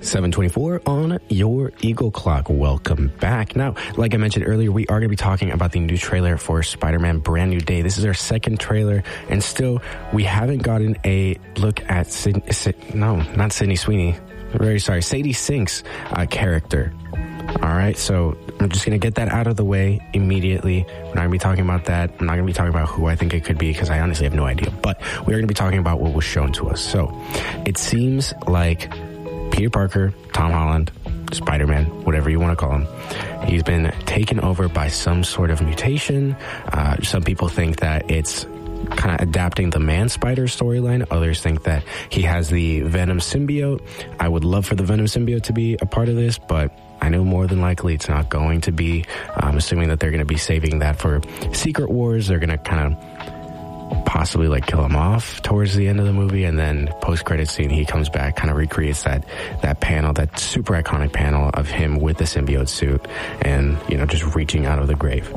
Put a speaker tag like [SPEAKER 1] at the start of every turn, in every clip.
[SPEAKER 1] 7:24 on your Eagle Clock. Welcome back. Now, like I mentioned earlier, we are going to be talking about the new trailer for Spider-Man Brand New Day. This is our second trailer, and still, we haven't gotten a look at not Sydney Sweeney. Very sorry, Sadie Sink's character. All right, so I'm just going to get that out of the way immediately. We're not going to be talking about that. I'm not going to be talking about who I think it could be because I honestly have no idea. But we're going to be talking about what was shown to us. So it seems like Peter Parker, Tom Holland, Spider-Man, whatever you want to call him, he's been taken over by some sort of mutation. Some people think that it's kind of adapting the Man-Spider storyline. Others think that he has the Venom symbiote. I would love for the Venom symbiote to be a part of this, but I know more than likely it's not going to be. I'm assuming that they're going to be saving that for Secret Wars. They're going to kind of possibly like kill him off towards the end of the movie, and then post-credit scene he comes back, kind of recreates that panel, that super iconic panel of him with the symbiote suit and, you know, just reaching out of the grave.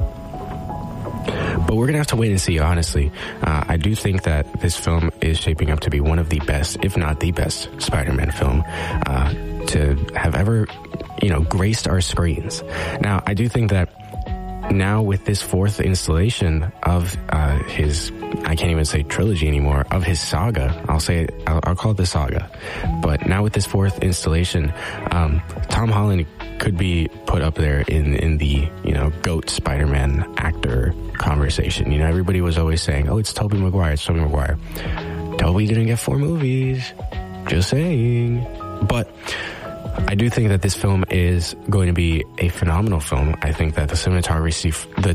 [SPEAKER 1] But we're going to have to wait and see, honestly. I do think that this film is shaping up to be one of the best, if not the best, Spider-Man film to have ever, you know, graced our screens. Now, I do think that now with this fourth installation of his, I can't even say trilogy anymore, of his saga, I'll call it the saga. But now with this fourth installation, Tom Holland could be put up there in the, you know, GOAT Spider-Man actor conversation. You know, everybody was always saying, oh, it's Tobey Maguire, it's Tobey Maguire. Tobey didn't get 4 movies. Just saying. But I do think that this film is going to be a phenomenal film. I think that the cinematography,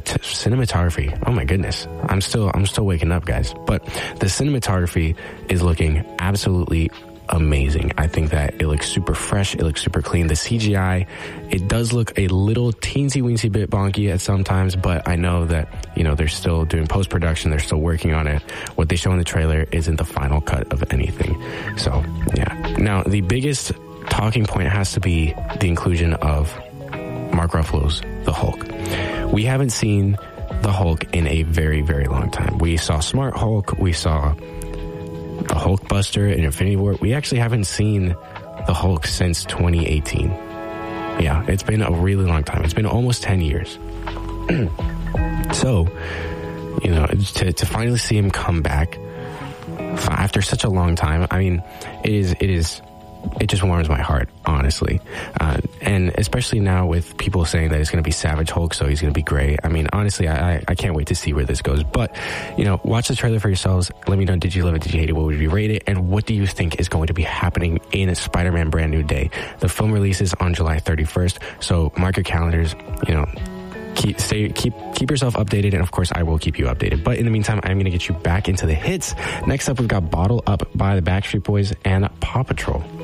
[SPEAKER 1] oh my goodness, I'm still waking up, guys. But the cinematography is looking absolutely amazing. I think that it looks super fresh. It looks super clean. The CGI, it does look a little teensy-weensy bit bonky at sometimes, but I know that, you know, they're still doing post-production. They're still working on it. What they show in the trailer isn't the final cut of anything. So, yeah. Now, the biggest talking point has to be the inclusion of Mark Ruffalo's The Hulk. We haven't seen the Hulk in a very, very long time. We saw Smart Hulk. We saw the Hulkbuster in Infinity War. We actually haven't seen the Hulk since 2018. Yeah, it's been a really long time. It's been almost 10 years. So, you know, to finally see him come back after such a long time, I mean, it just warms my heart, honestly. And especially now with people saying that it's going to be Savage Hulk, so he's going to be gray. I mean, honestly, I can't wait to see where this goes. But, you know, watch the trailer for yourselves. Let me know, did you love it? Did you hate it? What would you rate it? And what do you think is going to be happening in Spider-Man Brand New Day? The film releases on July 31st, so mark your calendars, you know. Keep yourself updated, and of course I will keep you updated. But in the meantime, I'm going to get you back into the hits. Next up, we've got Bottle Up by the Backstreet Boys and Paw Patrol.